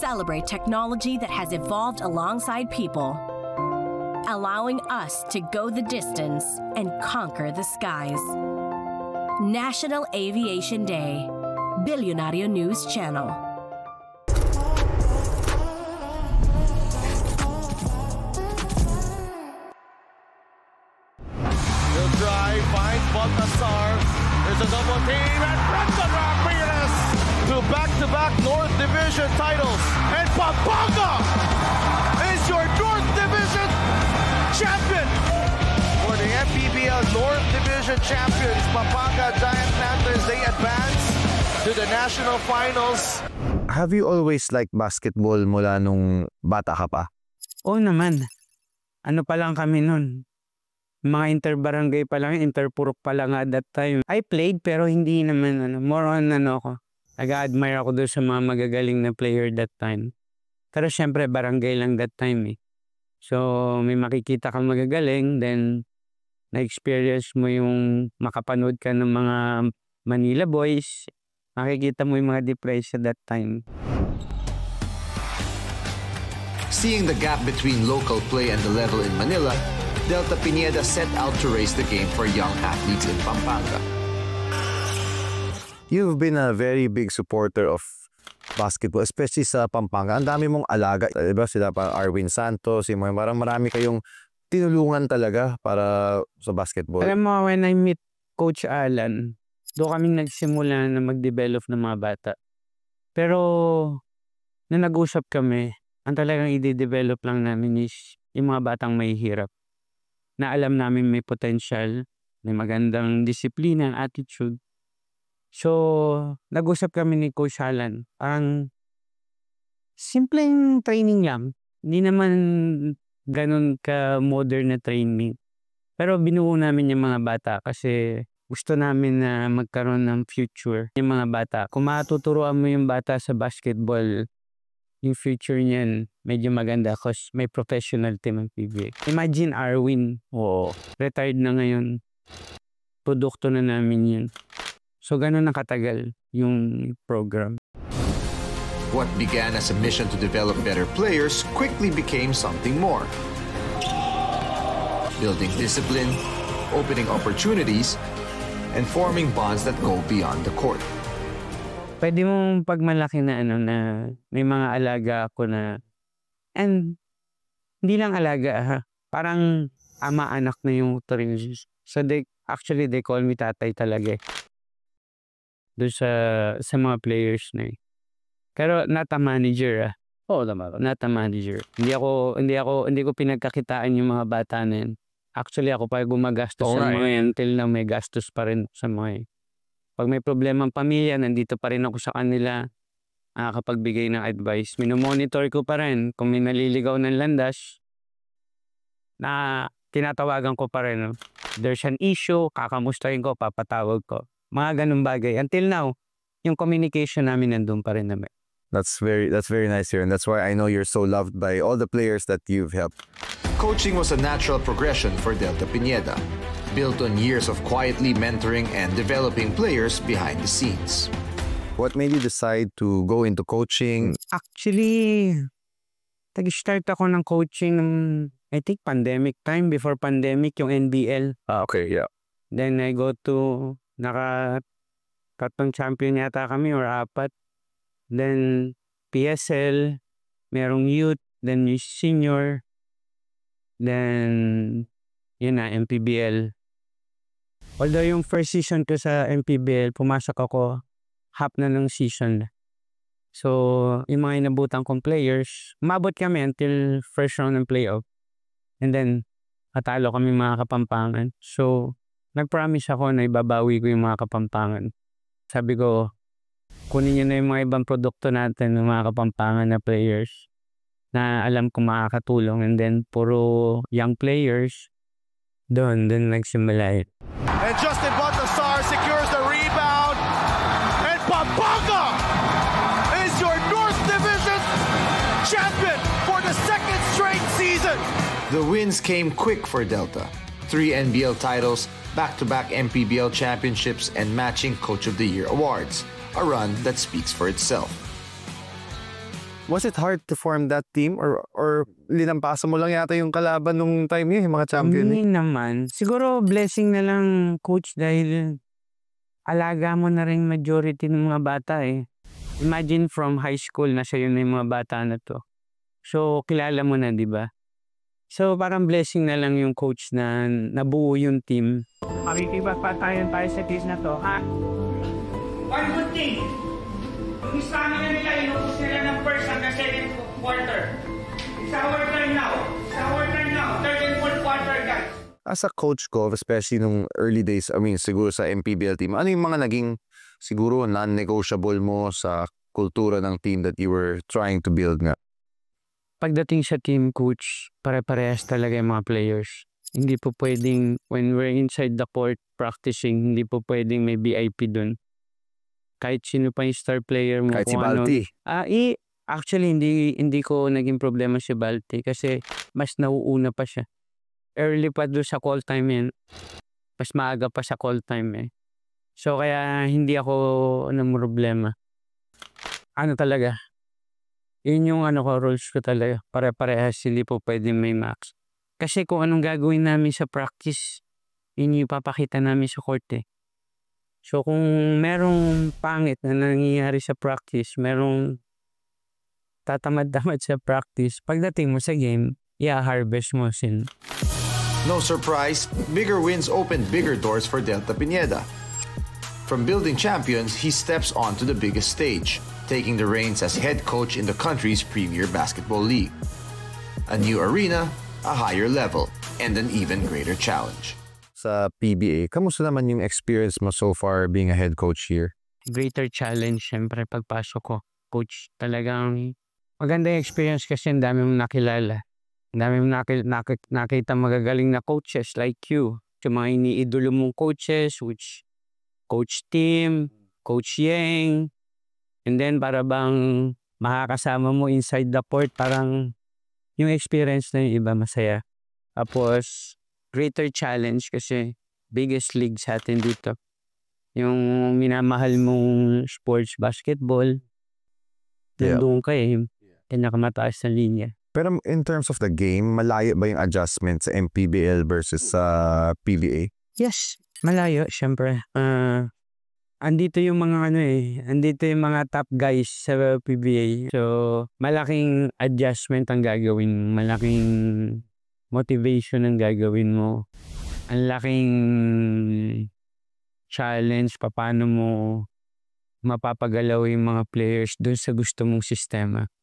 celebrate technology that has evolved alongside people, allowing us to go the distance and conquer the skies. National Aviation Day, Billionario News Channel. He'll drive, finds Baltasar. There's a double team, and Brendan Ramirez to back-to-back North Division titles. And Pampanga is your North Division champion. For the MPBL North Division champions, Pampanga Giant Panthers, they advance to the national finals. Have you always liked basketball mula nung bata ka pa? Oo naman. Ano pa lang kami nun? Mga inter-barangay pa lang, inter-purok pa lang at that time. I played pero hindi naman, more on ako. Nag-admire ako doon sa mga magagaling na player that time. Pero syempre, barangay lang that time eh. So, may makikita kang magagaling, then na-experience mo yung makapanood ka ng mga Manila boys, makikita mo yung mga depressed at that time. Seeing the gap between local play and the level in Manila, Delta Pineda set out to raise the game for young athletes in Pampanga. You've been a very big supporter of basketball, especially sa Pampanga. Ang dami mong alaga, diba? Sila pa Arwin Santos, parang marami kayong tinulungan talaga para sa basketball. Alam mo, when I meet Coach Alan, doon kaming nagsimula na mag-develop ng mga bata. Pero, na nag-usap kami, ang talagang i-develop lang namin is yung mga batang may hirap. Na alam namin may potential, may magandang disiplina, attitude. So, nag-usap kami ni Coach Alan. Ang simpleng training lang. Hindi naman ganun ka-modern na training. Pero binuo namin yung mga bata kasi gusto namin na magkaroon ng future. Yung mga bata, kung matuturuan mo yung bata sa basketball, yung future niyan medyo maganda kasi may professional team ang PBA. Imagine Arwin, retired na ngayon. Produkto na namin yun. So ganun na katagal yung program. What began as a mission to develop better players quickly became something more. Building discipline, opening opportunities, and forming bonds that go beyond the court. Pwede mong pagmalaki na na may mga alaga ako na, and hindi lang alaga parang ama-anak na yung trilogies. So they call me tatay talaga doon sa mga players na Pero not a manager Oo naman. Not a manager. Hindi ko pinagkakitaan yung mga bata na yun. Actually ako pa gumagastos sa mga yan till na may gastos pa rin sa mga yan. Pag may problema ang pamilya, nandito pa rin ako sa kanila nakapagbigay ng advice. Minomonitor ko pa rin kung may naliligaw ng landas na tinatawagan ko pa rin. There's an issue, kakamustahin ko, papatawag ko. Mga ganun bagay. Until now, yung communication namin nandun pa rin naman. That's very nice here, and that's why I know you're so loved by all the players that you've helped. Coaching was a natural progression for Delta Pineda, built on years of quietly mentoring and developing players behind the scenes. What made you decide to go into coaching? Actually, nag-start ako ng coaching I think pandemic time, before pandemic, yung NBL. Okay, yeah. Then I go to, tatlong champion yata kami or 4. Then PSL, merong youth, then senior, then yun na, MPBL. Although yung first season ko sa MPBL, pumasok ako half na ng season. So, yung mga inabutan kong players, umabot kami until first round ng playoff. And then, atalo kami mga Kapampangan. So, nag-promise ako na ibabawi ko yung mga Kapampangan. Sabi ko, kunin nyo na yung mga ibang produkto natin ng mga Kapampangan na players na alam kong makakatulong. And then, puro young players, doon nagsimula yun. And Justin Baltasar secures the rebound. And Pampanga is your North Division champion for the second straight season. The wins came quick for Delta. 3 NBL titles, back-to-back MPBL championships, and matching Coach of the Year awards. A run that speaks for itself. Was it hard to form that team or linampasan mo lang yata yung kalaban nung time yun, yung mga champion? Hindi naman. Siguro blessing na lang, coach, dahil alaga mo na rin majority ng mga bata eh. Imagine from high school na sa'yo na yung mga bata na to. So, kilala mo na, di ba? So, parang blessing na lang yung coach na nabuo yung team. Makikipagpatayan tayo sa case na to, ha? One good thing, yung stamina nila, inubos nila ng first hanggang second quarter. It's our turn now. It's our turn now. Third and fourth quarter, guys. As a coach ko, especially nung early days, siguro sa MPBL team, ano yung mga naging siguro non-negotiable mo sa kultura ng team that you were trying to build nga? Pagdating sa team, coach, pare-parehas talaga yung mga players. Hindi po pwedeng, when we're inside the court practicing, hindi po pwedeng may VIP dun. Kahit sino pa yung star player mo. Kahit si kung ano. Balti. Actually, hindi ko naging problema si Balti kasi mas nauuna pa siya. Early pa doon sa call time yan. Mas maaga pa sa call time eh. So kaya hindi ako ng problema. Ano talaga? Yun yung rules ko talaga. Pare-parehas, hindi po pwedeng may max. Kasi kung anong gagawin namin sa practice, yun yung ipapakita namin sa court eh. So kung merong pangit na nangyayari sa practice, merong tatamad-tamad sa practice, pagdating mo sa game, i-harvest mo sila. No surprise, bigger wins opened bigger doors for Delta Pineda. From building champions, he steps onto the biggest stage, taking the reins as head coach in the country's premier basketball league. A new arena, a higher level, and an even greater challenge. Sa PBA, kamusta naman yung experience mo so far being a head coach here? Greater challenge, syempre, pagpasok ko. Coach, talagang maganda yung experience kasi ang dami mong nakilala. Ang dami mong nakita magagaling na coaches like you. Yung mga iniidolo mong coaches, which Coach Tim, Coach Yeng, and then para bang makakasama mo inside the court, parang yung experience na yung iba masaya. Tapos, greater challenge kasi biggest league sa atin dito. Yung minamahal mong sports basketball, nandun ka eh, pinakamataas na linya. Pero in terms of the game, malayo ba yung adjustment sa MPBL versus sa PBA? Yes, malayo, syempre. Andito yung mga andito yung mga top guys sa PBA. So, malaking adjustment ang gagawin, malaking motivation ang gagawin mo. Ang laking challenge paano mo mapapagalaw yung mga players doon sa gusto mong sistema.